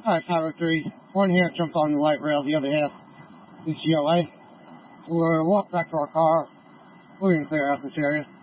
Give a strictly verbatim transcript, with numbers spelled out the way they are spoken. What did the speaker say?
Alright, Tower three. One half jumped on the light rail, the other half is G L A. We're walking back to our car. We're going to clear out this area.